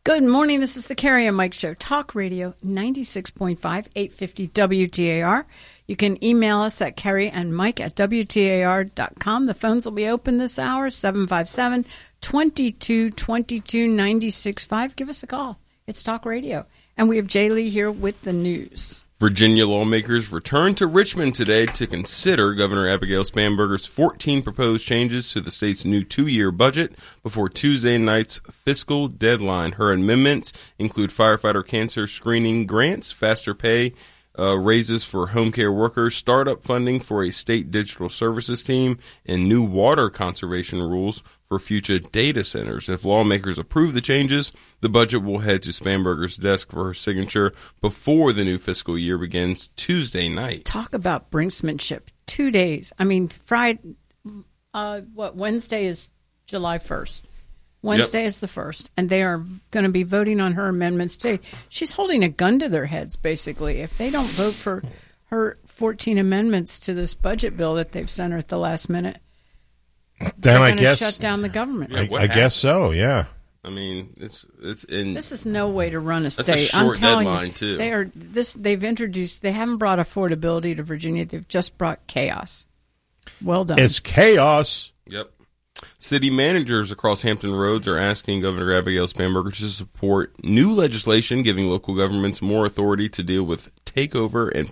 Good morning. This is the Carrie and Mike Show. Talk Radio 96.5, 850 WTAR. You can email us at carrieandmike@WTAR.com. The phones will be open this hour, 757-2222-96.5. Give us a call. It's Talk Radio. And we have Jay Lee here with the news. Virginia lawmakers returned to Richmond today to consider Governor Abigail Spanberger's 14 proposed changes to the state's new 2-year budget before Tuesday night's fiscal deadline. Her amendments include firefighter cancer screening grants, faster pay, raises for home care workers, startup funding for a state digital services team, and new water conservation rules for future data centers. If lawmakers approve the changes, the budget will head to Spanberger's desk for her signature before the new fiscal year begins Tuesday night. Talk about brinksmanship. 2 days. I mean, Friday, Wednesday is July 1st. Wednesday is the 1st, and they are going to be voting on her amendments today. She's holding a gun to their heads, basically. If they don't vote for her 14 amendments to this budget bill that they've sent her at the last minute, then I guess shut down the government. I guess so. Yeah. I mean, it's this is no way to run a state. That's a short I'm telling deadline you, too. They've introduced. They haven't brought affordability to Virginia. They've just brought chaos. Well done. It's chaos. Yep. City managers across Hampton Roads are asking Governor Abigail Spanberger to support new legislation giving local governments more authority to deal with takeover and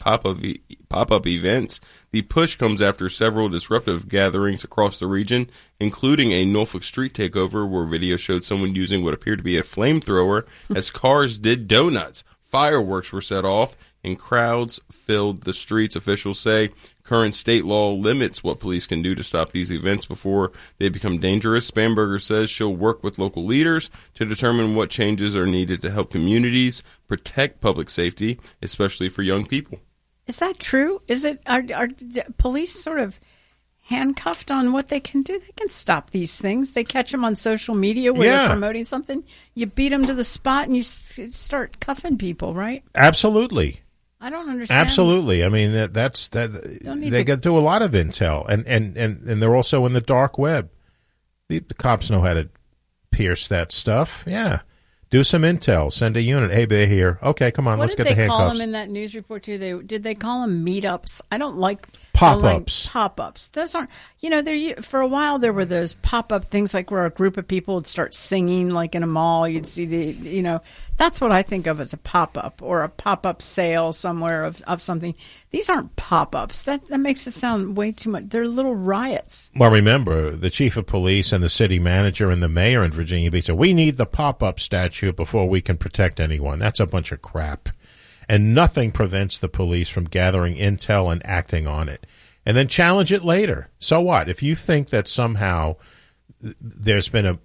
pop-up events. The push comes after several disruptive gatherings across the region, including a Norfolk Street takeover where video showed someone using what appeared to be a flamethrower as cars did donuts. Fireworks were set off, and crowds filled the streets. Officials say current state law limits what police can do to stop these events before they become dangerous. Spanberger says she'll work with local leaders to determine what changes are needed to help communities protect public safety, especially for young people. Is that true? Is it are police sort of handcuffed on what they can do? They can stop these things. They catch them on social media where they're promoting something. You beat them to the spot and you start cuffing people, right? Absolutely. I don't understand. Absolutely. I mean, that's they get through a lot of intel, and they're also in the dark web. The cops know how to pierce that stuff. Yeah. Do some intel. Send a unit. Hey, they're here. Okay, come on. Let's get the handcuffs. What did they call them in that news report, too? Did they call them meetups? I don't like pop-ups. Pop-ups. Those aren't, for a while there were those pop-up things like where a group of people would start singing like in a mall. You'd see that's what I think of as a pop-up or a pop-up sale somewhere of something. These aren't pop-ups. That makes it sound way too much. They're little riots. Well, remember, the chief of police and the city manager and the mayor in Virginia Beach said, we need the pop-up statute before we can protect anyone. That's a bunch of crap. And nothing prevents the police from gathering intel and acting on it. And then challenge it later. So what? If you think that somehow there's been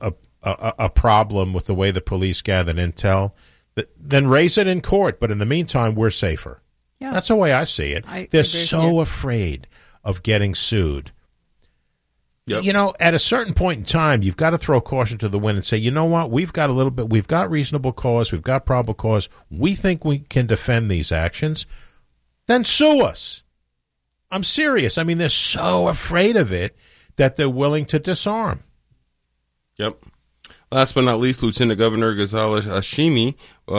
a problem with the way the police gathered intel, then raise it in court. But in the meantime, we're safer. Yeah. That's the way I see it. They're so afraid of getting sued. Yep. At a certain point in time, you've got to throw caution to the wind and say, you know what, we've got reasonable cause, we've got probable cause, we think we can defend these actions, then sue us. I'm serious. I mean, they're so afraid of it that they're willing to disarm. Yep. Last but not least, Lieutenant Governor Ghazala Hashmi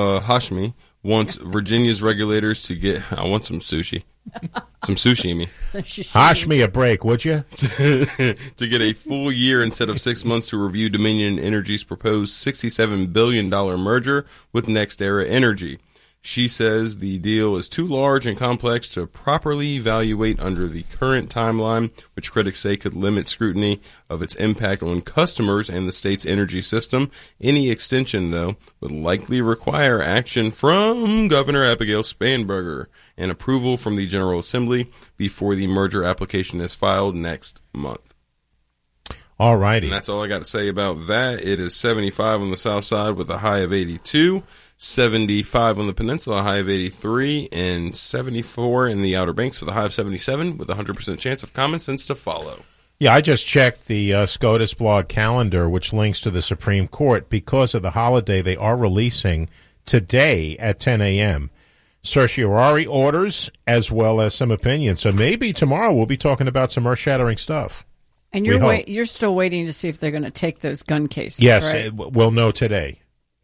wants Virginia's regulators to get, I want some sushi. Some sushimi. Hash me a break, would you? To get a full year instead of 6 months to review Dominion Energy's proposed $67 billion merger with NextEra Energy. She says the deal is too large and complex to properly evaluate under the current timeline, which critics say could limit scrutiny of its impact on customers and the state's energy system. Any extension, though, would likely require action from Governor Abigail Spanberger and approval from the General Assembly before the merger application is filed next month. All righty. And that's all I got to say about that. It is 75 on the south side with a high of 82. 75 on the peninsula, a high of 83, and 74 in the Outer Banks with a high of 77 with a 100% chance of common sense to follow. Yeah, I just checked the SCOTUS blog calendar, which links to the Supreme Court. Because of the holiday, they are releasing today at 10 a.m. certiorari orders as well as some opinions. So maybe tomorrow we'll be talking about some earth-shattering stuff. And you're still waiting to see if they're going to take those gun cases, yes, right? We'll know today.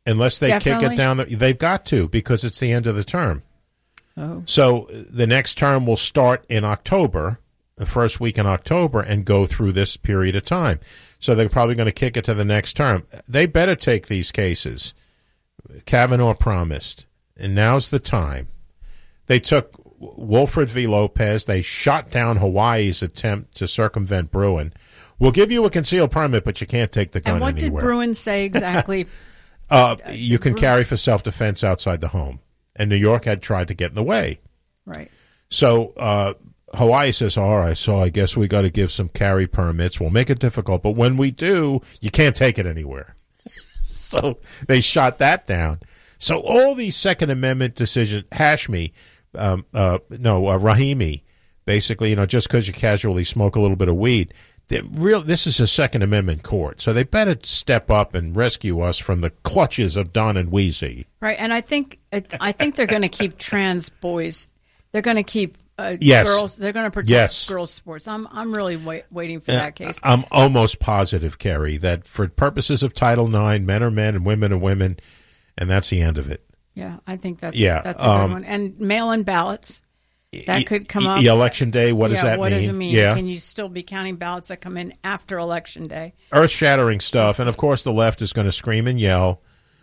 unless they kick Definitely? it down. They've got to, because it's the end of the term. Oh. So the next term will start in October, the first week in October, and go through this period of time. So they're probably going to kick it to the next term. They better take these cases. Kavanaugh promised, and now's the time. They took Wilfred V. Lopez. They shot down Hawaii's attempt to circumvent Bruin. We'll give you a concealed permit, but you can't take the gun anywhere. And what did Bruin say exactly? You can carry for self-defense outside the home. And New York had tried to get in the way. Right. So Hawaii says, all right, so I guess we got to give some carry permits. We'll make it difficult. But when we do, you can't take it anywhere. So they shot that down. So all these Second Amendment decisions, Rahimi, basically, just because you casually smoke a little bit of weed, this is a Second Amendment court. So they better step up and rescue us from the clutches of Don and Wheezy. Right, and I think they're going to keep trans boys. They're going to keep Yes. girls. They're going to protect girls' sports. I'm really waiting for that case. I'm almost positive, Kerry, that for purposes of Title IX, men are men and women are women, and that's the end of it. Yeah, I think that's a good one. And mail-in ballots, that could come up. Election day, what does that mean? What does it mean? Yeah. Can you still be counting ballots that come in after Election Day? Earth-shattering stuff, and of course the left is going to scream and yell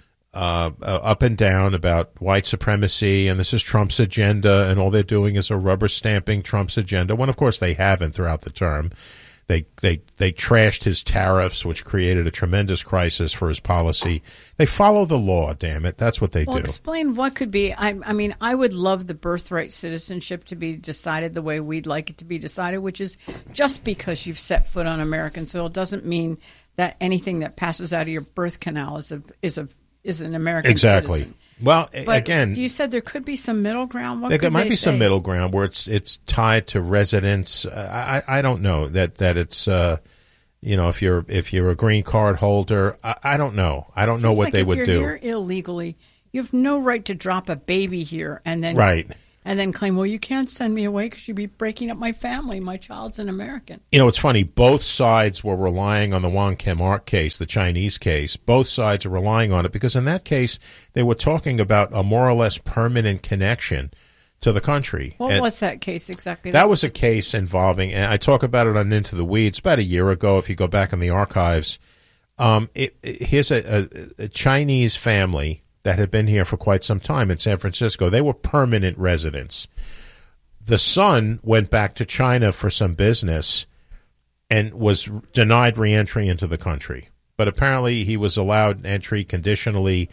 up and down about white supremacy, and this is Trump's agenda, and all they're doing is a rubber stamping Trump's agenda, when of course they haven't throughout the term. They trashed his tariffs, which created a tremendous crisis for his policy. They follow the law, damn it. That's what they do. Explain what could be. I mean, I would love the birthright citizenship to be decided the way we'd like it to be decided, which is just because you've set foot on American soil doesn't mean that anything that passes out of your birth canal is an American citizen. Well, but again, you said there could be some middle ground. There might be some middle ground where it's tied to residence. I don't know that it's if you're a green card holder. I don't know. I don't know what they would do. If you're here illegally, you have no right to drop a baby here and then and then claim, well, you can't send me away because you'd be breaking up my family. My child's an American. It's funny. Both sides were relying on the Wong Kim Ark case, the Chinese case. Both sides are relying on it because in that case, they were talking about a more or less permanent connection to the country. What was that case exactly? That was a case involving, and I talk about it on Into the Weeds, about a year ago, if you go back in the archives. Here's a Chinese family that had been here for quite some time in San Francisco. They were permanent residents. The son went back to China for some business and was denied reentry into the country. But apparently he was allowed entry conditionally,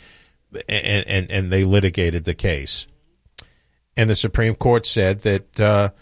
and they litigated the case. And the Supreme Court said that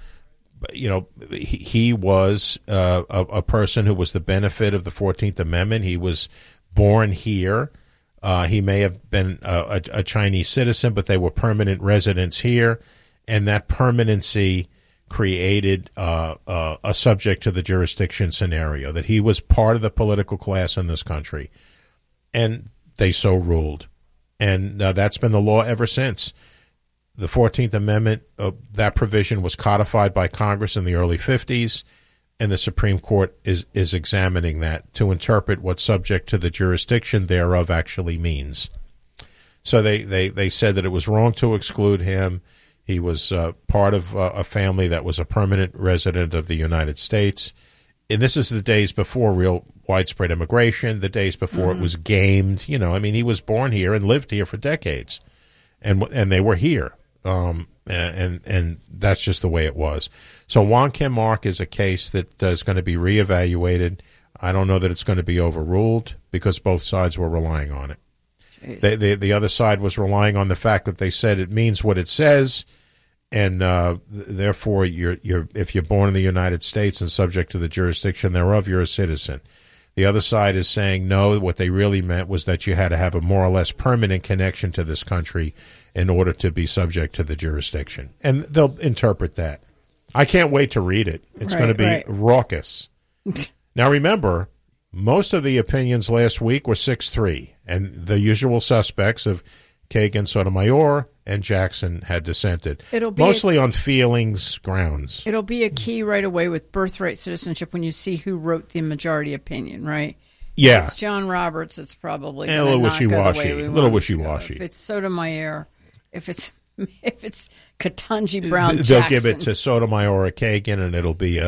he was a person who was the benefit of the 14th Amendment. He was born here. He may have been a Chinese citizen, but they were permanent residents here, and that permanency created a subject to the jurisdiction scenario, that he was part of the political class in this country, and they so ruled. And that's been the law ever since. The 14th Amendment, that provision was codified by Congress in the early 50s, and the Supreme Court is examining that to interpret what subject to the jurisdiction thereof actually means. So they said that it was wrong to exclude him. He was part of a family that was a permanent resident of the United States. And this is the days before real widespread immigration, the days before it was gamed. He was born here and lived here for decades, and they were here. And that's just the way it was. So Wong Kim Ark is a case that is going to be reevaluated. I don't know that it's going to be overruled because both sides were relying on it. The other side was relying on the fact that they said it means what it says, and therefore if you're born in the United States and subject to the jurisdiction thereof, you're a citizen. The other side is saying no, what they really meant was that you had to have a more or less permanent connection to this country in order to be subject to the jurisdiction. And they'll interpret that. I can't wait to read it. It's going to be raucous. Now, remember, most of the opinions last week were 6-3, and the usual suspects of Kagan, Sotomayor, and Jackson had dissented, mostly on feelings grounds. It'll be a key right away with birthright citizenship when you see who wrote the majority opinion, right? Yeah. It's John Roberts. It's probably a little wishy-washy. A little wishy-washy. If it's Sotomayor, if it's Ketanji Brown they'll Jackson, give it to Sotomayor or Kagan, and it'll be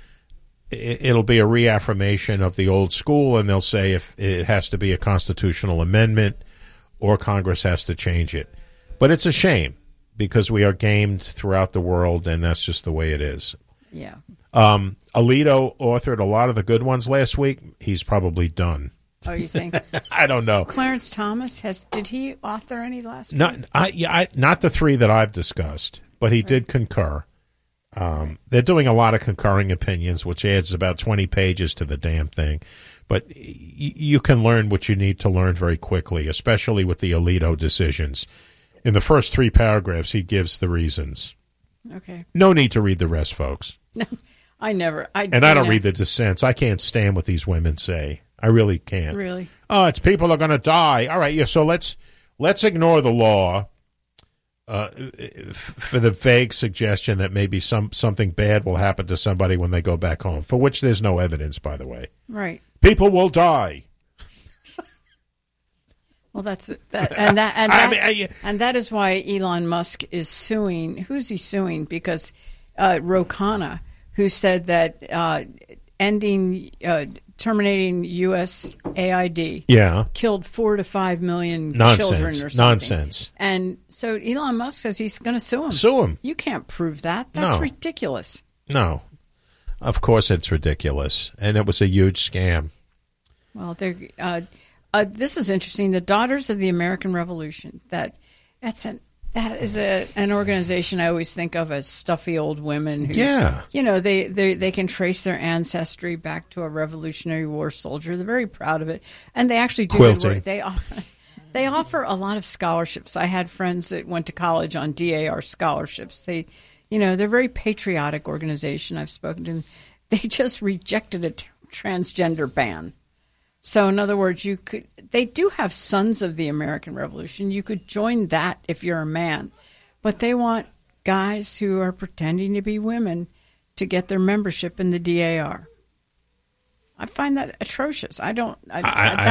a reaffirmation of the old school, and they'll say if it has to be a constitutional amendment or Congress has to change it. But it's a shame because we are gamed throughout the world, and that's just the way it is. Yeah. Alito authored a lot of the good ones last week. He's probably done. Oh, you think? I don't know. Clarence Thomas did he author any last week? Not the three that I've discussed, but he did concur. They're doing a lot of concurring opinions, which adds about 20 pages to the damn thing. But you can learn what you need to learn very quickly, especially with the Alito decisions. In the first 3 paragraphs, he gives the reasons. Okay. No need to read the rest, folks. No, I never. I don't read the dissents. I can't stand what these women say. I really can't. Really? Oh, it's people are going to die. All right, yeah. So let's ignore the law for the vague suggestion that maybe something bad will happen to somebody when they go back home, for which there's no evidence, by the way. Right. People will die. Well, that is why Elon Musk is suing. Who's he suing? Because Ro Khanna, who said that terminating USAID killed 4 to 5 million children or something. Nonsense. And so Elon Musk says he's going to sue him. Sue him. You can't prove that. That's ridiculous. No. Of course it's ridiculous. And it was a huge scam. Well, this is interesting. The Daughters of the American Revolution. That is an organization I always think of as stuffy old women who, they can trace their ancestry back to a Revolutionary War soldier. They're very proud of it, and they actually do good work. They offer a lot of scholarships. I had friends that went to college on DAR scholarships. They're a very patriotic organization. I've spoken to them. They just rejected a transgender ban. So, in other words, they do have Sons of the American Revolution. You could join that if you're a man. But they want guys who are pretending to be women to get their membership in the DAR. I find that atrocious. I